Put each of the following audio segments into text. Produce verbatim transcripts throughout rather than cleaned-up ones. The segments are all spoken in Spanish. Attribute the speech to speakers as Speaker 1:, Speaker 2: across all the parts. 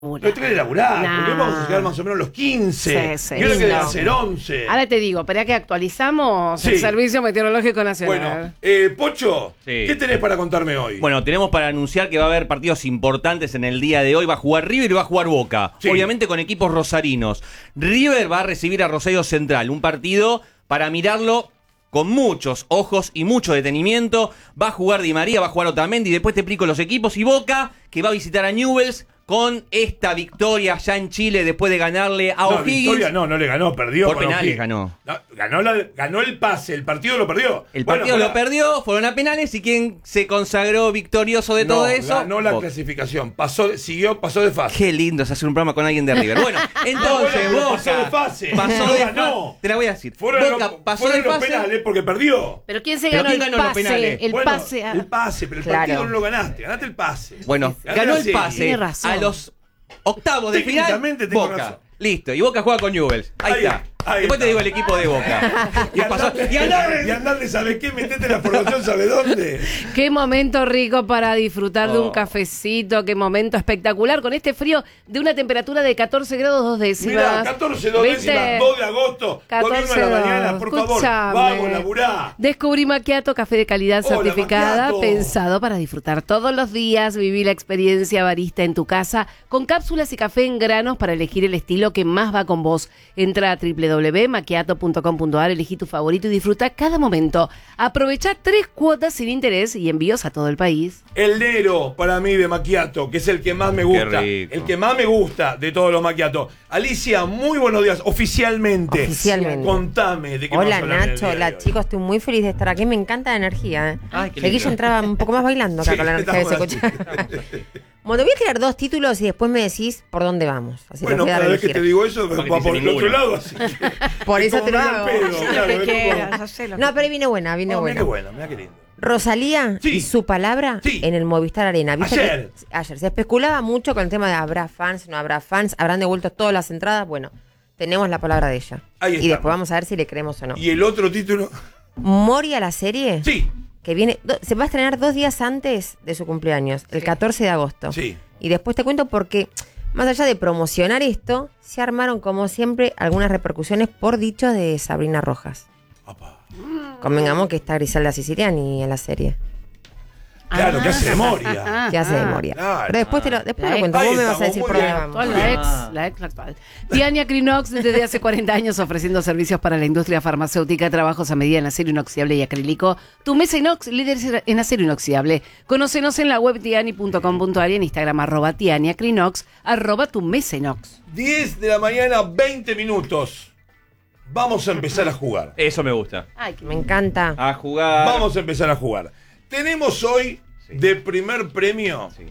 Speaker 1: No tengo que laburar,
Speaker 2: Nah.
Speaker 1: porque vamos a llegar más o menos a los quince.
Speaker 2: Sí, sí,
Speaker 1: y ahora
Speaker 2: sí,
Speaker 1: quedan
Speaker 2: no.
Speaker 1: ser once.
Speaker 2: Ahora te digo, espera que actualizamos
Speaker 1: Sí.
Speaker 2: el Servicio Meteorológico Nacional.
Speaker 1: Bueno, eh, Pocho,
Speaker 3: Sí.
Speaker 1: ¿qué tenés para contarme hoy?
Speaker 3: Bueno, tenemos para anunciar que va a haber partidos importantes en el día de hoy. Va a jugar River y va a jugar Boca.
Speaker 1: Sí.
Speaker 3: Obviamente con equipos rosarinos. River va a recibir a Rosario Central. Un partido para mirarlo con muchos ojos y mucho detenimiento. Va a jugar Di María, va a jugar Otamendi. Después te explico los equipos. Y Boca, que va a visitar a Newell's con esta victoria allá en Chile después de ganarle a
Speaker 1: no,
Speaker 3: O'Higgins.
Speaker 1: Victoria no, no le ganó, perdió.
Speaker 3: Por
Speaker 1: con
Speaker 3: penales
Speaker 1: O'Higgins.
Speaker 3: ganó.
Speaker 1: No, ganó, la- ganó el pase, el partido lo perdió.
Speaker 3: El
Speaker 1: Bueno,
Speaker 3: partido
Speaker 1: pará.
Speaker 3: lo perdió, fueron a penales y quien se consagró victorioso de
Speaker 1: No,
Speaker 3: todo eso.
Speaker 1: ganó la
Speaker 3: Boca.
Speaker 1: clasificación, pasó, de- siguió, pasó de fase.
Speaker 3: Qué lindo es hacer un programa con alguien de River. Bueno, entonces
Speaker 1: bueno, pero
Speaker 3: Boca
Speaker 1: pasó de fase.
Speaker 3: pasó
Speaker 1: No
Speaker 3: de
Speaker 1: ganó.
Speaker 3: fa- Te la voy a decir.
Speaker 1: Fueron,
Speaker 3: Boca
Speaker 1: los,
Speaker 3: pasó
Speaker 1: fueron
Speaker 3: de
Speaker 1: los
Speaker 3: fase.
Speaker 1: penales porque perdió.
Speaker 2: Pero ¿quién se
Speaker 3: ¿Pero
Speaker 2: ganó
Speaker 3: quién
Speaker 2: el
Speaker 3: ganó los
Speaker 2: pase?
Speaker 3: penales?
Speaker 2: El
Speaker 1: Bueno,
Speaker 2: pase. a-
Speaker 1: el pase, pero el
Speaker 2: Claro.
Speaker 1: partido no lo ganaste, ganaste el pase.
Speaker 3: Bueno,
Speaker 1: Ganaste
Speaker 3: ganó
Speaker 1: la
Speaker 3: el
Speaker 1: serie.
Speaker 3: pase
Speaker 2: Tiene razón.
Speaker 3: a los octavos de final.
Speaker 1: Técnicamente tengo
Speaker 3: Boca.
Speaker 1: razón.
Speaker 3: Listo. Y Boca juega con Newell's. Ahí,
Speaker 1: Ahí,
Speaker 3: está.
Speaker 1: ahí
Speaker 3: Después
Speaker 1: está.
Speaker 3: te digo el equipo de Boca.
Speaker 1: Y
Speaker 3: pasó-
Speaker 1: andate,
Speaker 3: y andate-
Speaker 1: y andate, ¿sabes qué? Metete la formación, ¿sabe dónde?
Speaker 2: Qué momento rico para disfrutar de un
Speaker 1: Oh.
Speaker 2: cafecito, qué momento espectacular con este frío de una temperatura de catorce grados dos décimas.
Speaker 1: Mirá, catorce, dos
Speaker 2: ¿Viste?
Speaker 1: décimas, dos de agosto, volviendo a la mañana, por favor,
Speaker 2: Escuchame.
Speaker 1: vamos, laburá.
Speaker 2: Descubrí Macchiato, café de calidad
Speaker 1: Hola,
Speaker 2: certificada,
Speaker 1: Macchiato.
Speaker 2: pensado para disfrutar todos los días. Viví la experiencia barista en tu casa, con cápsulas y café en granos para elegir el estilo que más va con vos. Entra a doble u doble u doble u punto macchiato punto com punto a r, elegí tu favorito y disfruta cada momento. Aprovecha tres cuotas sin interés y envíos a todo el país.
Speaker 1: El Nero, para mí, de Macchiato, que es el que más me gusta.
Speaker 3: rico.
Speaker 1: El que más me gusta de todos los Macchiato. Alicia, muy buenos días, oficialmente.
Speaker 4: Oficialmente.
Speaker 1: Contame de qué
Speaker 4: Hola
Speaker 1: vas a hablar en el
Speaker 4: Nacho,
Speaker 1: día de
Speaker 4: hola
Speaker 1: hoy.
Speaker 4: chicos, estoy muy feliz de estar aquí, me encanta la energía. ¿eh?
Speaker 3: Ay, qué
Speaker 4: Aquí
Speaker 3: lindo.
Speaker 4: yo entraba un poco más bailando acá
Speaker 1: Sí,
Speaker 4: con la energía que se
Speaker 1: estamos
Speaker 4: escucha. Bueno, te voy a tirar dos títulos y después me decís por dónde vamos. Así
Speaker 1: Bueno,
Speaker 4: los voy a
Speaker 1: cada
Speaker 4: dar a
Speaker 1: vez que
Speaker 4: elegir.
Speaker 1: te digo eso,
Speaker 3: Porque
Speaker 1: va
Speaker 3: te
Speaker 1: por
Speaker 3: dice
Speaker 1: el otro
Speaker 3: ninguno.
Speaker 1: lado, así que-
Speaker 4: Por
Speaker 1: es
Speaker 4: eso
Speaker 1: como
Speaker 4: te lo
Speaker 1: medio
Speaker 4: hago.
Speaker 1: pedo,
Speaker 2: Hacé
Speaker 1: claro,
Speaker 2: lo que
Speaker 1: es como-
Speaker 2: quieras, hacé lo que
Speaker 4: No, pero viene buena, viene
Speaker 1: Oh, mirá qué
Speaker 4: buena.
Speaker 1: bueno, mirá qué lindo.
Speaker 4: Rosalía
Speaker 1: Sí.
Speaker 4: y su palabra
Speaker 1: Sí.
Speaker 4: en el Movistar Arena. ¿Viste
Speaker 1: Ayer.
Speaker 4: que- ayer. Se especulaba mucho con el tema de habrá fans, no habrá fans, habrán devuelto todas las entradas. Bueno, tenemos la palabra de ella.
Speaker 1: Ahí
Speaker 4: y
Speaker 1: estamos.
Speaker 4: después vamos a ver si le creemos o no.
Speaker 1: ¿Y el otro título?
Speaker 4: Moria la serie.
Speaker 1: Sí,
Speaker 4: Que viene, do- se va a estrenar dos días antes de su cumpleaños, el catorce de agosto.
Speaker 1: sí.
Speaker 4: Y después te cuento porque, más allá de promocionar esto, se armaron, como siempre, algunas repercusiones por dichos de Sabrina Rojas.
Speaker 1: Opa.
Speaker 4: Convengamos que está Griselda Siciliani en la serie.
Speaker 1: Claro, que hace de Moria.
Speaker 4: Que hace de Moria.
Speaker 1: claro.
Speaker 4: Pero después te lo, después
Speaker 2: La
Speaker 4: lo cuento.
Speaker 1: ex.
Speaker 4: Vos me
Speaker 1: Ahí
Speaker 4: vas a decir
Speaker 1: estamos,
Speaker 4: por
Speaker 1: muy
Speaker 4: dónde
Speaker 1: bien.
Speaker 4: vamos.
Speaker 2: Actual, la ex, la ex actual. Tiania Crinox, desde hace cuarenta años ofreciendo servicios para la industria farmacéutica, trabajos a medida en acero inoxidable y acrílico. Tu mesa inox, líder en acero inoxidable. Conócenos en la web tiani punto com punto a r y en Instagram arroba Tiania Crinox, arroba tu mesa inox.
Speaker 1: diez de la mañana, veinte minutos. Vamos a empezar a jugar.
Speaker 3: Eso me gusta.
Speaker 2: Ay, qué
Speaker 4: Me encanta.
Speaker 3: A jugar.
Speaker 1: Vamos a empezar a jugar. Tenemos hoy
Speaker 3: Sí.
Speaker 1: de primer premio
Speaker 3: Sí.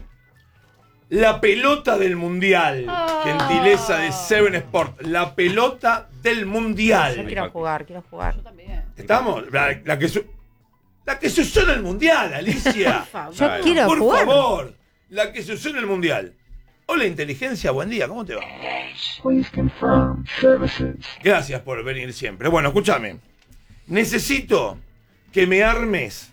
Speaker 1: la pelota del mundial. Gentileza de Seven Sport. La pelota del
Speaker 4: Yo
Speaker 1: mundial.
Speaker 4: quiero jugar, quiero jugar.
Speaker 1: ¿Estamos? La, la que su- la que se usó en el mundial, Alicia.
Speaker 4: Yo
Speaker 3: Dale.
Speaker 4: quiero
Speaker 1: Por
Speaker 4: jugar.
Speaker 1: favor. La que se usó en el mundial. Hola, inteligencia, buen día, ¿cómo te va? Gracias por venir siempre. Bueno, escúchame. Necesito que me armes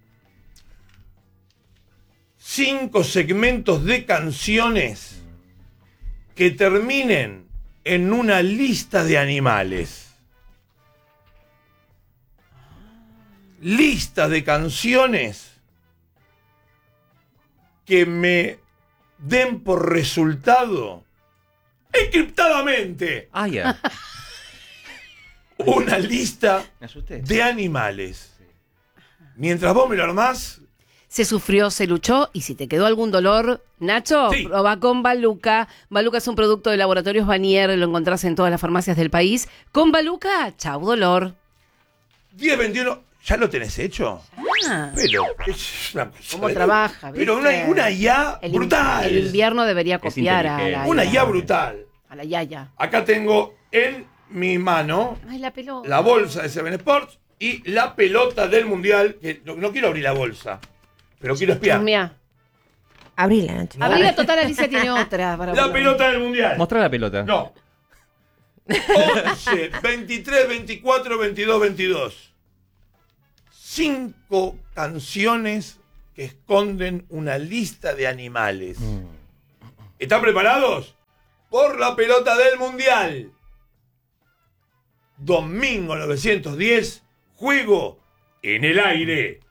Speaker 1: cinco segmentos de canciones que terminen en una lista de animales. Lista de canciones que me den por resultado encriptadamente
Speaker 3: Ah, ya.
Speaker 1: una lista
Speaker 3: Me asusté.
Speaker 1: de animales. Mientras vos me lo armás,
Speaker 2: Se sufrió, se luchó y si te quedó algún dolor, Nacho,
Speaker 1: Sí.
Speaker 2: proba con Baluca. Baluca es un producto de Laboratorios Vanier, lo encontrás en todas las farmacias del país. Con Baluca, chau dolor.
Speaker 1: diez veintiuno, ¿ya lo tenés hecho?
Speaker 2: Ah,
Speaker 1: Pero es una cosa
Speaker 2: ¿Cómo
Speaker 1: de-
Speaker 2: trabaja?
Speaker 1: Pero
Speaker 2: ¿viste?
Speaker 1: una, una I A
Speaker 2: el, in-
Speaker 1: brutal.
Speaker 2: el invierno debería
Speaker 3: Es
Speaker 2: copiar a
Speaker 3: inteligente.
Speaker 2: la,
Speaker 1: Una I A brutal.
Speaker 2: a la Yaya.
Speaker 1: Acá tengo en mi mano
Speaker 2: Ay, la pelota.
Speaker 1: la bolsa de Seven Sports y la pelota del mundial. Que no, no quiero abrir la bolsa, pero quiero espiar.
Speaker 2: Mira,
Speaker 4: Abrila, Nacho.
Speaker 2: abrí la total, Alicia tiene otra. Para
Speaker 1: La
Speaker 2: poner.
Speaker 1: pelota del mundial.
Speaker 3: Mostrar la pelota.
Speaker 1: No. once, veintitrés, veinticuatro, veintidós, veintidós. Cinco canciones que esconden una lista de animales. ¿Están preparados? Por la pelota del Mundial. dos mil novecientos diez, juego en el aire.